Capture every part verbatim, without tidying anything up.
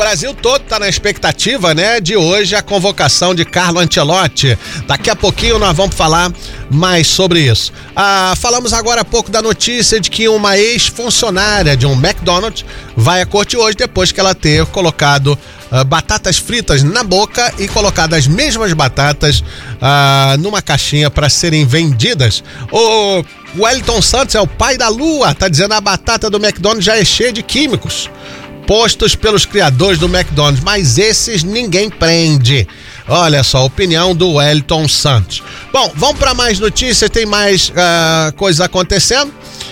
Brasil todo está na expectativa, né, de hoje a convocação de Carlo Ancelotti. Daqui a pouquinho nós vamos falar mais sobre isso. Ah, falamos agora há pouco da notícia de que uma ex-funcionária de um McDonald's vai à corte hoje depois que ela ter colocado Uh, batatas fritas na boca e colocado as mesmas batatas uh, numa caixinha para serem vendidas. O Wellington Santos é o pai da Lua, tá dizendo a batata do McDonald's já é cheia de químicos postos pelos criadores do McDonald's, mas esses ninguém prende. Olha só a opinião do Wellington Santos. Bom, vamos para mais notícias, tem mais uh, coisas acontecendo.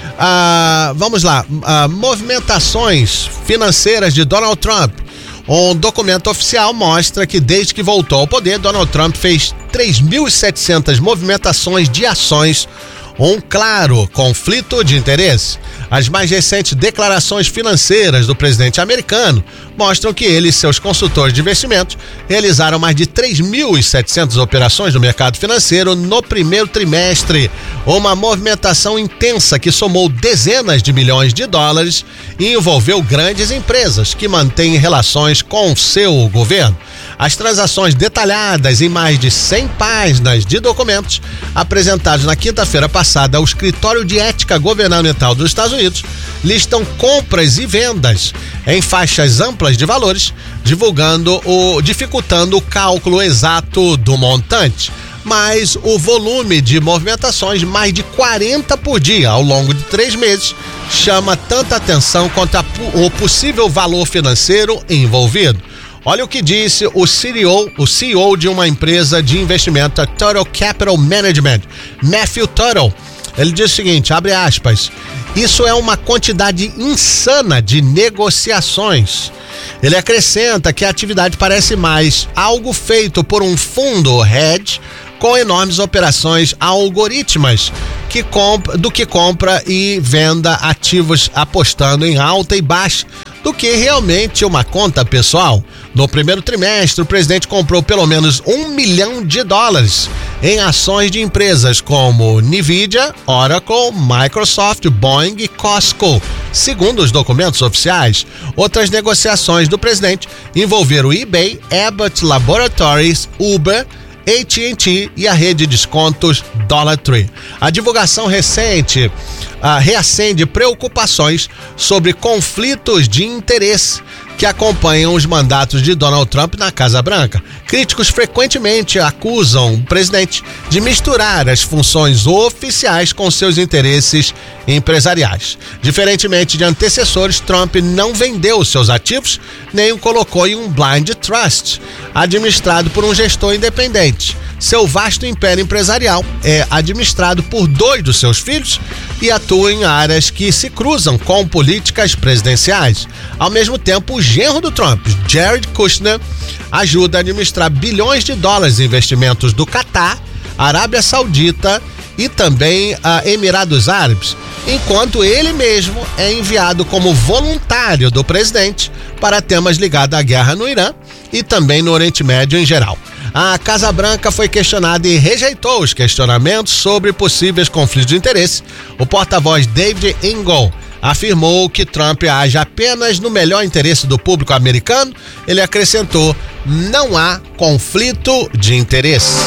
Uh, vamos lá, uh, movimentações financeiras de Donald Trump. Um documento oficial mostra que desde que voltou ao poder, Donald Trump fez três mil e setecentas movimentações de ações, um claro conflito de interesse. As mais recentes declarações financeiras do presidente americano mostram que ele e seus consultores de investimentos realizaram mais de três mil e setecentas operações no mercado financeiro no primeiro trimestre, uma movimentação intensa que somou dezenas de milhões de dólares e envolveu grandes empresas que mantêm relações com o seu governo. As transações detalhadas em mais de cem páginas de documentos apresentados na quinta-feira passada ao Escritório de Ética Governamental dos Estados Unidos listam compras e vendas em faixas amplas de valores, divulgando o, dificultando o cálculo exato do montante. Mas o volume de movimentações, mais de quarenta por dia ao longo de três meses, chama tanta atenção quanto a, o possível valor financeiro envolvido. Olha o que disse o C E O, o C E O de uma empresa de investimento, a Total Capital Management, Matthew Tuttle. Ele diz o seguinte, abre aspas, isso é uma quantidade insana de negociações. Ele acrescenta que a atividade parece mais algo feito por um fundo hedge com enormes operações algorítmicas que compra, do que compra e venda ativos apostando em alta e baixa do que realmente uma conta pessoal. No primeiro trimestre, o presidente comprou pelo menos um milhão de dólares em ações de empresas como Nvidia, Oracle, Microsoft, Boeing e Costco. Segundo os documentos oficiais, outras negociações do presidente envolveram eBay, Abbott Laboratories, Uber, A T and T e a rede de descontos Dollar Tree. A divulgação recente uh, reacende preocupações sobre conflitos de interesse que acompanham os mandatos de Donald Trump na Casa Branca. Críticos frequentemente acusam o presidente de misturar as funções oficiais com seus interesses empresariais. Diferentemente de antecessores, Trump não vendeu seus ativos nem o colocou em um blind trust, administrado por um gestor independente. Seu vasto império empresarial é administrado por dois dos seus filhos e atua em áreas que se cruzam com políticas presidenciais. Ao mesmo tempo, o genro do Trump, Jared Kushner, ajuda a administrar bilhões de dólares em investimentos do Catar, Arábia Saudita e também a Emirados Árabes, enquanto ele mesmo é enviado como voluntário do presidente para temas ligados à guerra no Irã e também no Oriente Médio em geral. A Casa Branca foi questionada e rejeitou os questionamentos sobre possíveis conflitos de interesse. O porta-voz David Ingle afirmou que Trump age apenas no melhor interesse do público americano. Ele acrescentou, não há conflito de interesse.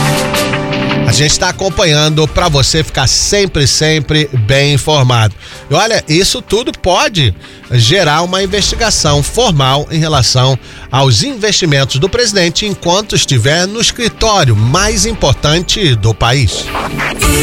A gente está acompanhando para você ficar sempre, sempre bem informado. E olha, isso tudo pode gerar uma investigação formal em relação aos investimentos do presidente enquanto estiver no escritório mais importante do país.